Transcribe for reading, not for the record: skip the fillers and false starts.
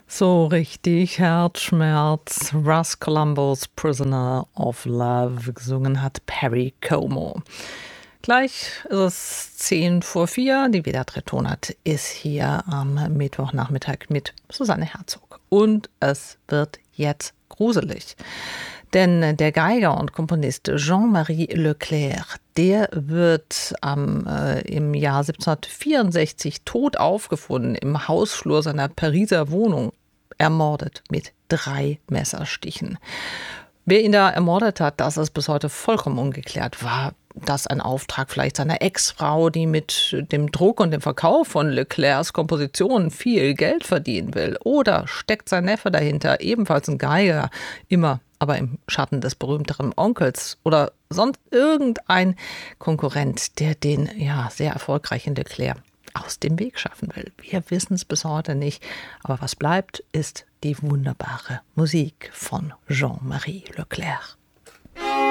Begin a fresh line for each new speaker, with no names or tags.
So richtig Herzschmerz. Russ Columbus, Prisoner of Love, gesungen hat Perry Como. Gleich ist es 3:10. Die Veda Tretonat ist hier am Mittwochnachmittag mit Susanne Herzog. Und es wird jetzt gruselig. Denn der Geiger und Komponist Jean-Marie Leclerc, der wird im Jahr 1764 tot aufgefunden im Hausflur seiner Pariser Wohnung, ermordet mit 3 Messerstichen. Wer ihn da ermordet hat, das ist bis heute vollkommen ungeklärt. War das ein Auftrag vielleicht seiner Ex-Frau, die mit dem Druck und dem Verkauf von Leclercs Kompositionen viel Geld verdienen will? Oder steckt sein Neffe dahinter, ebenfalls ein Geiger, immer aber im Schatten des berühmteren Onkels? Oder sonst irgendein Konkurrent, der den sehr erfolgreichen Leclerc aus dem Weg schaffen will? Wir wissen es bis heute nicht. Aber was bleibt, ist die wunderbare Musik von Jean-Marie Leclerc.